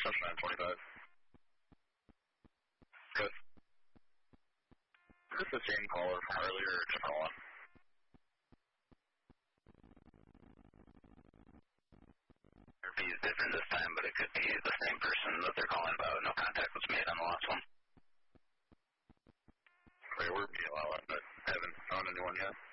Sunshine 25. Good. Is this the same caller from earlier or a different one? It's different this time, but it could be the same person that they're calling about. No contact was made on the last one. Wait, we're being loud, but I haven't found anyone yet.